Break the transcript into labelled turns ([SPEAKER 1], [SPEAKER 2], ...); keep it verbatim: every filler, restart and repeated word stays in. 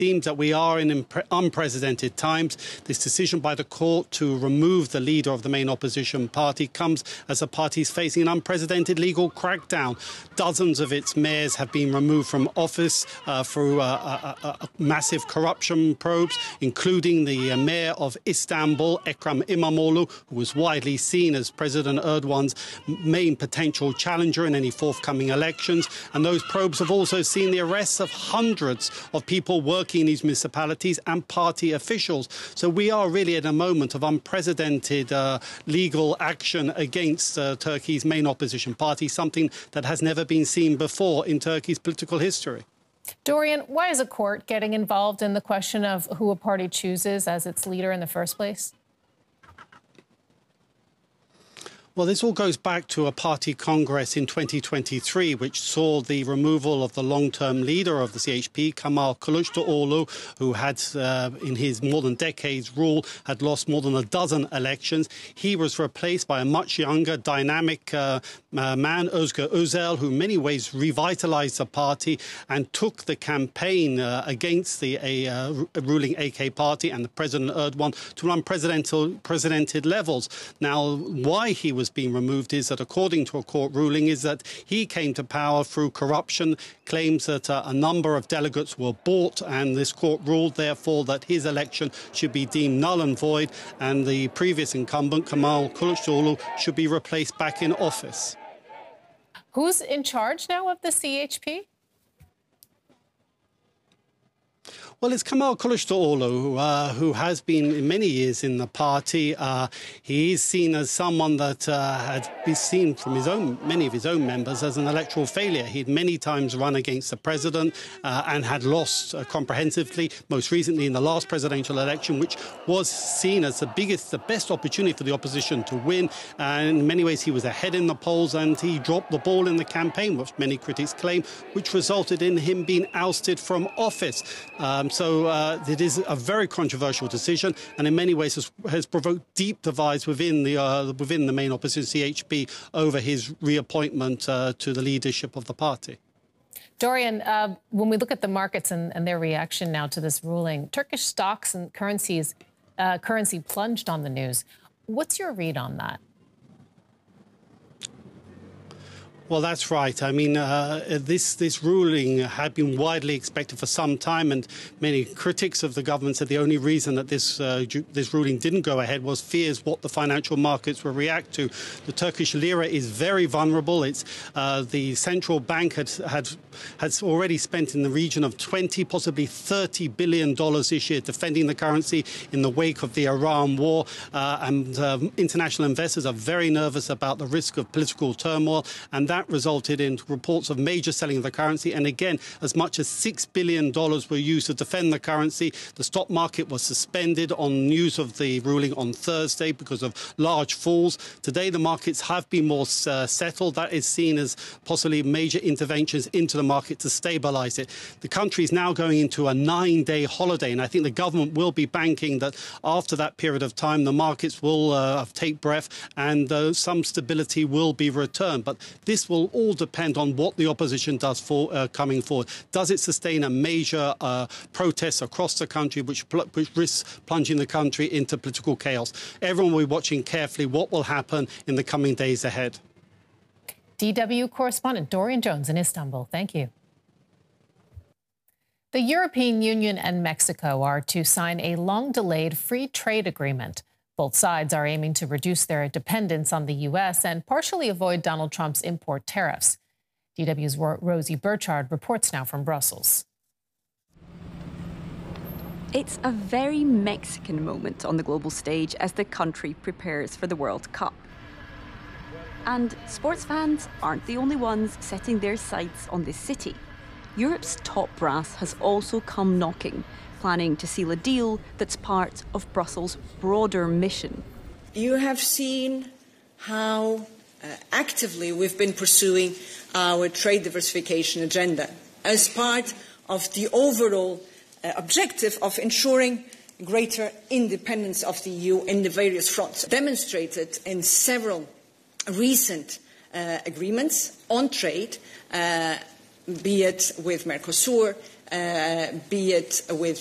[SPEAKER 1] seems that we are in unprecedented times. This decision by the court to remove the leader of the main opposition party comes as the party is facing an unprecedented legal crackdown. Dozens of its mayors have been removed from office uh, through uh, uh, uh, massive corruption probes, including the uh, mayor of Istanbul, Ekrem İmamoğlu, who was widely seen as President Erdogan's main potential challenger in any forthcoming elections. And those probes have also seen the arrests of hundreds of people working in these municipalities and party officials. So we are really at a moment of unprecedented uh, legal action against uh, Turkey's main opposition party, something that has never been seen before in Turkey's political history.
[SPEAKER 2] Dorian, why is a court getting involved in the question of who a party chooses as its leader in the first place?
[SPEAKER 1] Well, this all goes back to a party congress in twenty twenty-three, which saw the removal of the long-term leader of the C H P, Kemal Kılıçdaroğlu, who had, uh, in his more than decades rule, had lost more than a dozen elections. He was replaced by a much younger, dynamic uh, uh, man, Özgür Özel, who in many ways revitalized the party and took the campaign uh, against the uh, ruling A K party and the President Erdogan to unprecedented precedented levels. Now, why he was was being removed is that, according to a court ruling, is that he came to power through corruption, claims that uh, a number of delegates were bought, and this court ruled, therefore, that his election should be deemed null and void, and the previous incumbent, Kemal Kılıçdaroğlu, should be replaced back in office.
[SPEAKER 2] Who's in charge now of the C H P?
[SPEAKER 1] Well, it's Kemal Kılıçdaroğlu, uh, who has been in many years in the party. Uh, he is seen as someone that uh, had been seen from his own, many of his own members as an electoral failure. He'd many times run against the president uh, and had lost uh, comprehensively, most recently in the last presidential election, which was seen as the biggest, the best opportunity for the opposition to win. And in many ways, he was ahead in the polls, and he dropped the ball in the campaign, which many critics claim, which resulted in him being ousted from office. Um, So uh, it is a very controversial decision, and in many ways has, has provoked deep divides within the uh, within the main opposition, C H P, over his reappointment uh, to the leadership of the party.
[SPEAKER 2] Dorian, uh, when we look at the markets and, and their reaction now to this ruling, Turkish stocks and currencies uh, currency plunged on the news. What's your read on that?
[SPEAKER 1] Well, that's right. I mean, uh, this this ruling had been widely expected for some time, and many critics of the government said the only reason that this uh, this ruling didn't go ahead was fears what the financial markets would react to. The Turkish lira is very vulnerable. It's uh, the central bank had had has already spent in the region of twenty, possibly thirty billion dollars this year defending the currency in the wake of the Iran war, uh, and uh, international investors are very nervous about the risk of political turmoil, and that resulted in reports of major selling of the currency. And again, as much as six billion dollars were used to defend the currency. The stock market was suspended on news of the ruling on Thursday because of large falls. Today, the markets have been more uh, settled. That is seen as possibly major interventions into the market to stabilize it. The country is now going into a nine-day holiday, and I think the government will be banking that after that period of time, the markets will uh, take breath and uh, some stability will be returned. But this will all depend on what the opposition does for uh, coming forward. Does it sustain a major uh, protest across the country, which, which risks plunging the country into political chaos? Everyone will be watching carefully what will happen in the coming days ahead.
[SPEAKER 2] D W correspondent Dorian Jones in Istanbul. Thank you. The European Union and Mexico are to sign a long-delayed free trade agreement. Both sides are aiming to reduce their dependence on the U S and partially avoid Donald Trump's import tariffs. D W's Rosie Burchard reports now from Brussels.
[SPEAKER 3] It's a very Mexican moment on the global stage as the country prepares for the World Cup. And sports fans aren't the only ones setting their sights on this city. Europe's top brass has also come knocking, planning to seal a deal that's part of Brussels' broader mission.
[SPEAKER 4] You have seen how uh, actively we've been pursuing our trade diversification agenda as part of the overall uh, objective of ensuring greater independence of the E U in the various fronts, demonstrated in several recent uh, agreements on trade, uh, be it with Mercosur, uh, be it with